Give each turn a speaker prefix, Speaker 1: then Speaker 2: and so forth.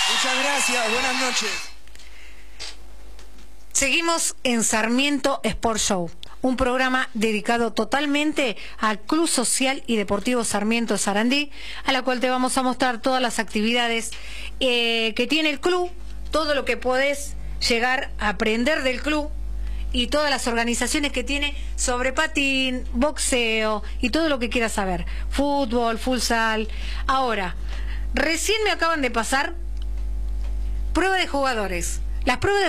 Speaker 1: Muchas gracias, buenas noches.
Speaker 2: Seguimos en Sarmiento Sport Show, un programa dedicado totalmente al Club Social y Deportivo Sarmiento de Sarandí, a la cual te vamos a mostrar todas las actividades que tiene el club, todo lo que podés llegar a aprender del club y todas las organizaciones que tiene sobre patín, boxeo y todo lo que quieras saber, fútbol, futsal. Ahora, recién me acaban de pasar prueba de jugadores. Las pruebas de